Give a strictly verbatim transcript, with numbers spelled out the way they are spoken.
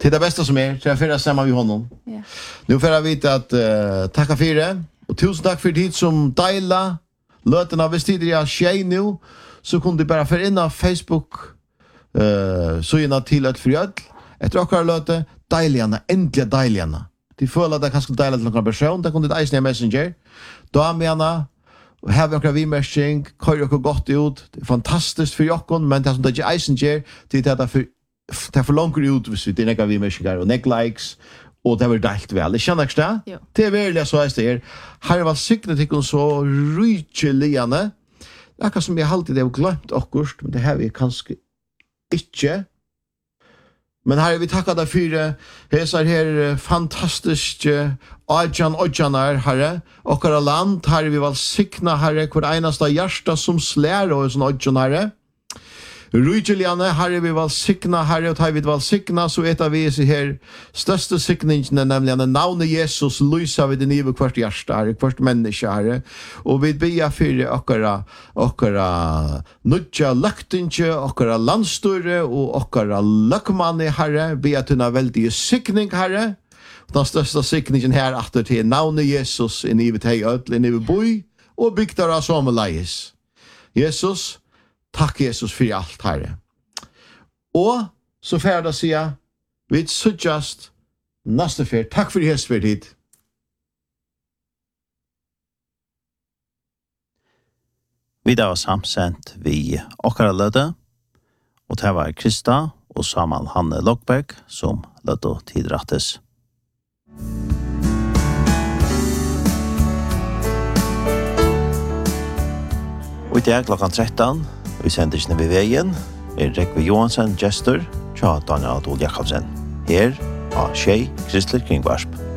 till det bästa som är, till att förra samman vid honom. Ja. Nu får jag veta att uh, tacka för det. Och tusen tack för tid som deila. Löterna, hvis tider jag tjej nu, så kunde du bara för in av Facebook uh, så gärna till ett fröd. Efter åkara löte, deiligana, äntliga deiligana. De føler at det kanskje deila til noen person, det kunne det eisen i Messenger. Damene, har vi noen vimerskning, kører dere godt ut, det er fantastisk for jokken, men det som det ikke eisen gjør, det er det for, det er for langt ut hvis vi det er noen vimerskninger, og nek likes, og det er deilt vel. Det kjenner ikke det? Jo. Det er virkelig så eis det er. Her var sikret ikke så rykjeliane. Det er akkurat som jeg alltid har glemt akkurat, men det har vi kanskje ikke. Men herre, vi tackar dig för hesar här fantastiska Ajan Ojanar, herre. Och våra land, herre, vi vill sikna, herre, hver enasta hjärsta som slär och sån Ojan, herre. Rujeliane, herre, vi vill sikna, herre, och vi vill sikna, så etar vi sig här största sikningen, nämligen navnet Jesus, lysa vid den iver kvart hjärsta, herre, kvart människa, herre. Och vi ber för okkara, okkara nudja löktinje, okkara landstore, och okkara lökmanne, herre, ber att tunna väldigt sikning, herre. Den största sikningen här efter till navnet Jesus, in iver teg ödl, in iver boi, och bygdar av sommerleis. Jesus, takk Jesus for alt, herre. Og så får jeg si, vi suggest neste fer. Takk for Jesus for tid. Vi da var samsendt vi okkara lødde, og det var Krista og Samal Hanne Lokberg som lødde tidrettes. Og i dag klokken tretten, vi sender ikke ved veien, er Rekve Johansen, Jester, Tja Daniel Adol Jakobsen. Her av Tjei Kristelig Kringvarsp.